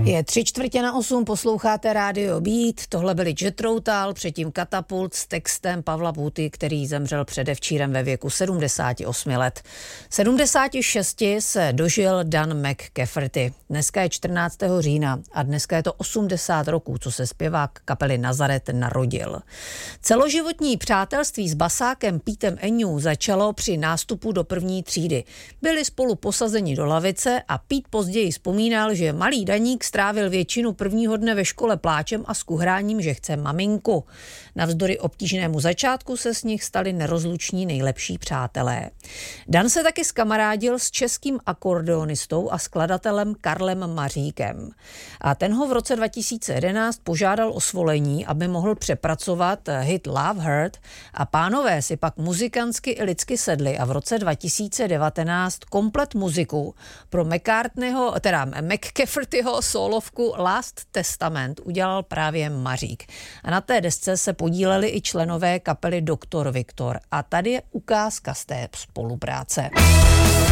Je 7:45, posloucháte Rádio Beat, tohle byli Jet Routal, předtím Katapult s textem Pavla Půty, který zemřel předevčírem ve věku 78 let. 76 se dožil Dan McCafferty. Dneska je 14. října a dneska je to 80 roků, co se zpěvák kapely Nazaret narodil. Celoživotní přátelství s basákem Petem Enyou začalo při nástupu do první třídy. Byli spolu posazeni do lavice a Pete později vzpomínal, že malý Daník strávil většinu prvního dne ve škole pláčem a skuhráním, že chce maminku. Navzdory obtížnému začátku se z nich stali nerozluční nejlepší přátelé. Dan se taky skamarádil s českým akordeonistou a skladatelem Karlem Maříkem. A ten ho v roce 2011 požádal o svolení, aby mohl přepracovat hit Love Hurt, a pánové si pak muzikantsky i lidsky sedli a v roce 2019 komplet muziku pro McCaffertyho sólovku Last Testament udělal právě Mařík. A na té desce se podíleli i členové kapely Doktor Viktor. A tady je ukázka z té spolupráce.